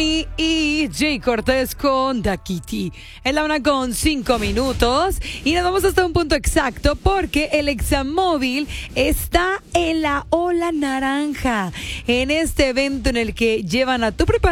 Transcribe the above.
Y Jay Cortés con Daquiti. Es la 1:05 y nos vamos hasta un punto exacto porque el Examóvil está en la ola naranja en este evento en el que llevan a tu preparación